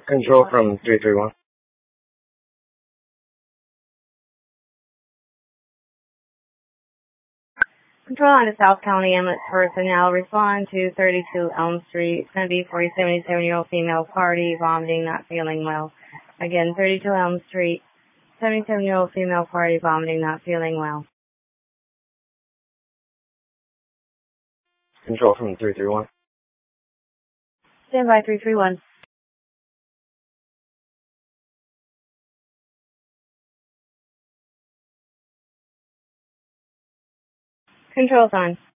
Control from 331. Control on the South County Ambulance personnel. Respond to 32 Elm Street. It's going to be for a 77-year-old female party, vomiting, not feeling well. Again, 32 Elm Street, 77-year-old female party, vomiting, not feeling well. Control from 331. Stand by 331. Control's on.